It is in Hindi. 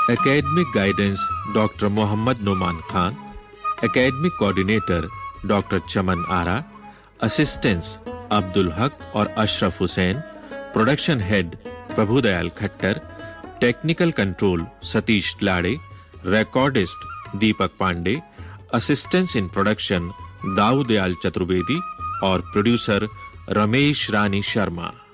Academic guidance doctor Mohammad Noman Khan, academic coordinator doctor चमन आरा, असिस्टेंट्स अब्दुल हक और Ashraf Hussain, production head Prabhudayal Khattar, technical control Satish लाड़े, recordist Deepak Pandey, assistants in production Daudayal Chaturvedi और प्रोड्यूसर रमेश रानी शर्मा।